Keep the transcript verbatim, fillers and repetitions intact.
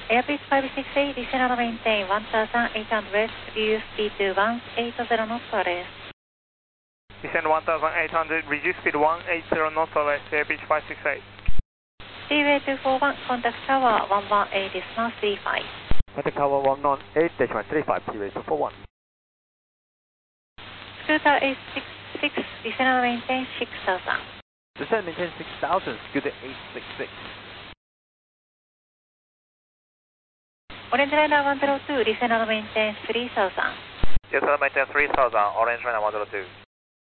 Airbus five six eight, descend and maintain one thousand eight hundred west, reduce speed to one eighty knots for rest. Descend one thousand eight hundred, reduce speed one eighty knots for rest, Airbus five six eight. Seaway two four one, contact tower one one eight decimal three five. Contact tower one one eight decimal three five, Seaway two four one. Scooter eight six six, descend and maintain six thousand. Descend maintain six thousand, Scooter eight six six. Orange Liner one zero two, descend and maintain three thousand. Descend and maintain three thousand, Orange Liner one zero two.